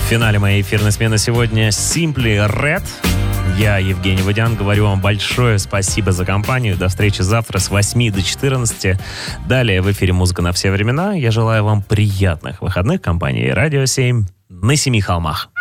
В финале моей эфирной смены сегодня Simply Red. Я, Евгений Водян, говорю вам большое спасибо за компанию. До встречи завтра с 8 до 14. Далее в эфире «Музыка на все времена». Я желаю вам приятных выходных. Компания «Радио 7» на Семи холмах.